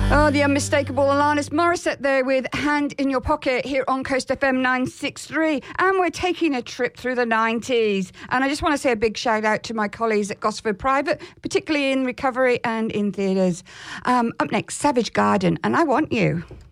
Oh, the unmistakable Alanis Morissette there with Hand in Your Pocket here on Coast FM 963. And we're taking a trip through the 90s. And I just want to say a big shout out to my colleagues at Gosford Private, particularly in recovery and in theatres. Up next, Savage Garden, and I Want You.